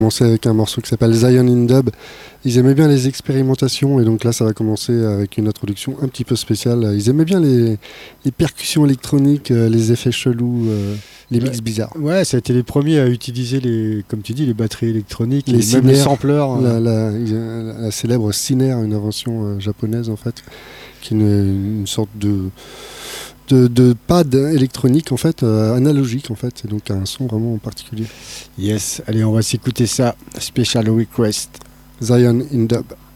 Commencer avec un morceau qui s'appelle Zion in Dub. Ils aimaient bien les expérimentations et donc là ça va commencer avec une introduction un petit peu spéciale. Ils aimaient bien les percussions électroniques, les effets chelous, les mix bizarres. Ouais, ça a été les premiers à utiliser comme tu dis, les batteries électroniques, Les même les sampleurs. la célèbre Ciner, une invention japonaise en fait, qui est une sorte de pad électronique en fait, analogique en fait, et donc un son vraiment particulier. Yes, allez, on va s'écouter ça. Special Request. Zion in Dub.